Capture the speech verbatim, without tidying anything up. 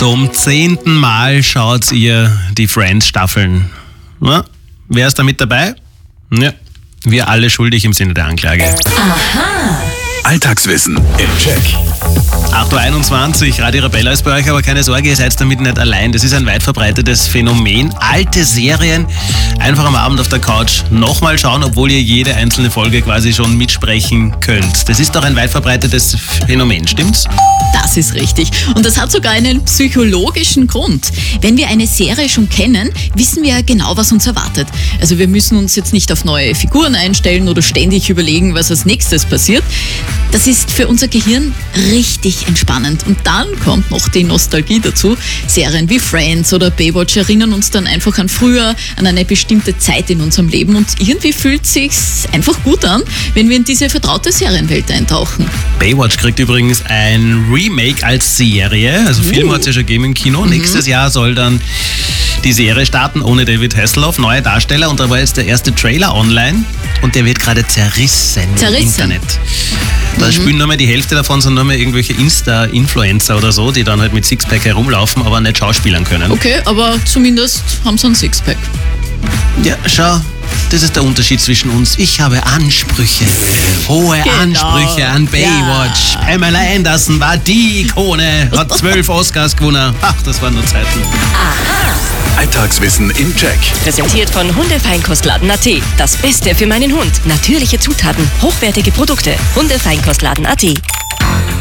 Zum zehnten Mal schaut ihr die Friends-Staffeln. Na, wer ist da mit dabei? Ja, wir alle schuldig im Sinne der Anklage. Aha. Alltagswissen im Check. acht Uhr einundzwanzig, Radio Arabella ist bei euch, aber keine Sorge, ihr seid damit nicht allein. Das ist ein weit verbreitetes Phänomen. Alte Serien einfach am Abend auf der Couch nochmal schauen, obwohl ihr jede einzelne Folge quasi schon mitsprechen könnt. Das ist doch ein weit verbreitetes Phänomen, stimmt's? Das ist richtig. Und das hat sogar einen psychologischen Grund. Wenn wir eine Serie schon kennen, wissen wir ja genau, was uns erwartet. Also wir müssen uns jetzt nicht auf neue Figuren einstellen oder ständig überlegen, was als nächstes passiert. Das ist für unser Gehirn richtig entspannend. Und dann kommt noch die Nostalgie dazu. Serien wie Friends oder Baywatch erinnern uns dann einfach an früher, an eine bestimmte Zeit in unserem Leben. Und irgendwie fühlt es sich einfach gut an, wenn wir in diese vertraute Serienwelt eintauchen. Baywatch kriegt übrigens ein Remake als Serie. Also Film hat es ja schon gegeben im Kino. Mhm. Nächstes Jahr soll dann die Serie starten ohne David Hasselhoff, neue Darsteller. Und da war jetzt der erste Trailer online und der wird gerade zerrissen, zerrissen. im Internet. Da mhm. spielen nur mehr die Hälfte davon, sind nur mehr irgendwelche Insta-Influencer oder so, die dann halt mit Sixpack herumlaufen, aber nicht schauspielern können. Okay, aber zumindest haben sie einen Sixpack. Ja, schau, das ist der Unterschied zwischen uns. Ich habe Ansprüche, hohe Genau. Ansprüche an Baywatch. Ja. Pamela Anderson war die Ikone, hat zwölf Oscars gewonnen. Ach, das waren nur Zeiten. Aha. Alltagswissen im Check. Präsentiert von Hundefeinkostladen Punkt at. Das Beste für meinen Hund. Natürliche Zutaten, hochwertige Produkte. Hundefeinkostladen Punkt at.